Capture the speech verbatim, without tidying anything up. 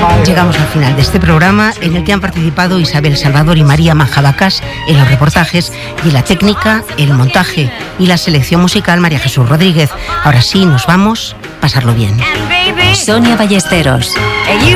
Llegamos al final de este programa en el que han participado Isabel Salvador y María Manjabacas en los reportajes y en la técnica, el montaje y la selección musical María Jesús Rodríguez. Ahora sí, nos vamos, pasarlo bien. Sonia Ballesteros.